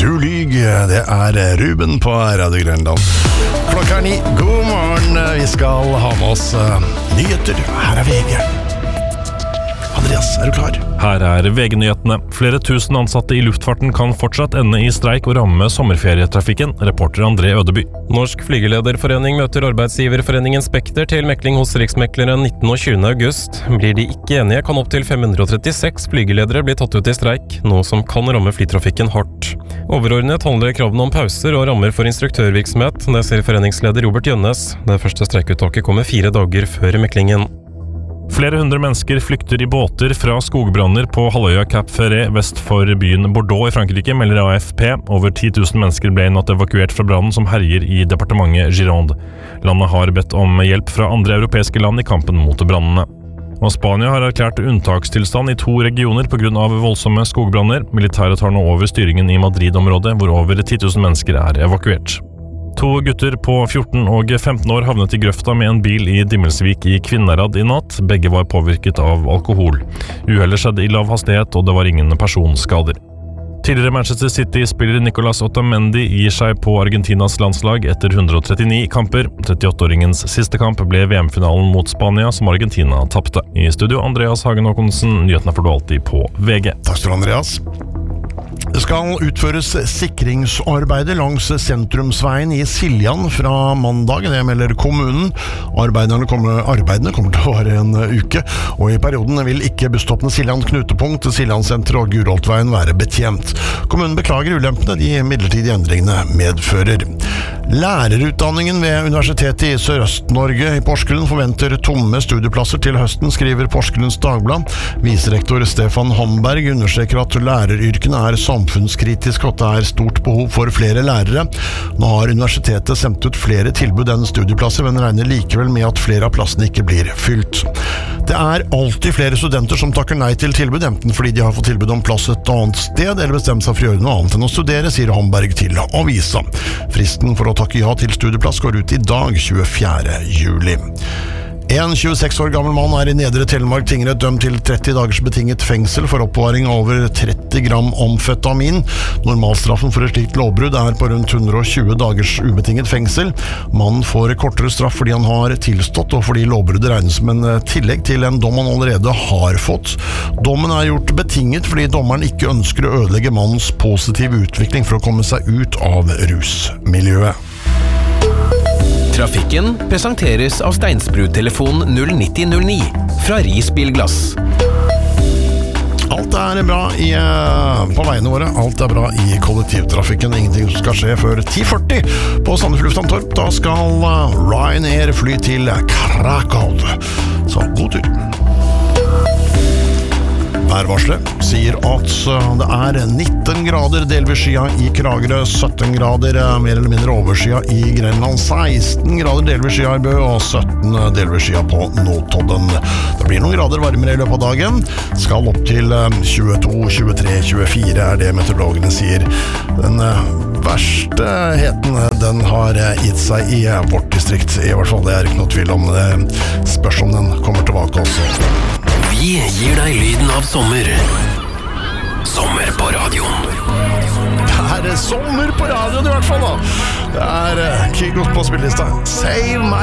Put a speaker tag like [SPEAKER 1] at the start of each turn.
[SPEAKER 1] Du lyg, det Ruben på Radio Grønland. Klokka 9, god morgen. Vi skal ha med oss nyheter. Her VG. Andreas, du klar?
[SPEAKER 2] Her VG-nyhetene. Flere tusen ansatte i luftfarten kan fortsatt ende i streik og ramme sommerferietrafikken, reporter André Ødeby.
[SPEAKER 3] Norsk flygelederforening møter arbeidsgiverforeningen Spekter til mekling hos riksmekleren 19. og 20. august. Blir de ikke enige, kan opp til 536 flygeledere bli tatt ut i streik, noe som kan ramme flytrafikken hardt. Overordnet handler kravene om pauser og rammer for instruktørvirksomhet, det sier foreningsleder Robert Jønnes. Det første streikuttaket kommer 4 dager før meklingen.
[SPEAKER 2] Flere hundre mennesker flykter i båter fra skogbranner på halvøya Cap Ferret vest for byen Bordeaux i Frankrike, melder AFP. Over 10 000 mennesker ble i natt evakuert fra brannen som herjer i departementet Gironde. Landet har bedt om hjelp fra andre europeiske land i kampen mot brannene. Og Spania har erklært unntakstilstand i 2 regioner på grunn av voldsomme skogbranner. Militæret tar nå over styringen i Madrid-området, hvor over 10 000 mennesker evakuert. 2 gutter på 14 og 15 år havnet i grøfta med en bil i Dimmelsvik i Kvinnherad i natt. Begge var påvirket av alkohol. Uhellet skjedde i lav hastighet, og det var ingen personskader. Tidligere Manchester City-spiller Nicolas Otamendi gir seg på Argentinas landslag etter 139 kamper. 38-åringens siste kamp ble VM-finalen mot Spania, som Argentina tappte. I studio, Andreas Hagen Håkonsen, nyhetene får du alltid på VG.
[SPEAKER 1] Takk skal du, Andreas. Det skal utføres sikringsarbeider langs sentrumsveien i Siljan fra mandag, det melder kommunen. Arbeidene kommer til å vare en uke, og i perioden vil ikke busstoppene Siljan knutepunkt, Siljansenteret og Guroltveien være betjent. Kommunen beklager ulempene de midlertidige endringene medfører. Lærerutdanningen ved Universitetet i Sørøst-Norge i Porsgrunn forventer tomme studieplasser til høsten, skriver Porsgrunns Dagblad. Viserektor Stefan Hamberg understreker at læreryrkene samfunnskritisk, og at det stort behov for flere lærere. Nå har universitetet sendt ut flere tilbud enn studieplasser, men regner likevel med at flere av plassene ikke blir fylt. Det alltid flere studenter som takker nei til tilbud, enten fordi de har fått tilbud om plass et annet sted, eller bestemt seg for å gjøre noe annet enn å studere, sier Hamberg til avisa. Fristen for å takke ja til studieplass går ut i dag, 24. juli. En 26 år gammel mann i Nedre Telemark tingrett dømt til 30 dagers betinget fengsel for oppvaring av over 30 gram amfetamin. Normalstraffen for et slikt lovbrudd på rundt 120 dagers ubetinget fengsel. Mannen får kortere straff fordi han har tilstått, og fordi lovbruddet regnes som en tillegg til en dom han allerede har fått. Dommen gjort betinget fordi dommeren ikke ønsker å ødelegge mannens positive utvikling for å komme seg ut av rusmiljøet.
[SPEAKER 4] Trafikken presenteres av Steinsbrud-telefon 09009 fra Risbilglass.
[SPEAKER 1] Alt bra på veiene våre, alt bra i kollektivtrafikken. Ingenting som skal skje før 10:40 på Sandefjord Lufthavn Torp. Da skal Ryanair fly til Krakow. Så god tur. Værvarselet sier at det 19 grader delvis skya i Kragerø, 17 grader mer eller mindre overskya i Grenland, 16 grader delvis skya i Bø og 17 delvis skya på Notodden. Det blir noen grader varmere i løpet av dagen. Skal opp til 22, 23, 24 det meteorologene sier. Den verste heten den har gitt seg i vårt distrikt. I hvert fall det ikke noe tvil om det. Spørs om den kommer tilbake også.
[SPEAKER 4] Vi gir deg lyden av sommer. Sommer på radioen.
[SPEAKER 1] Det sommer på radioen i hvert fall da. Det Kigos på spillelista. Save my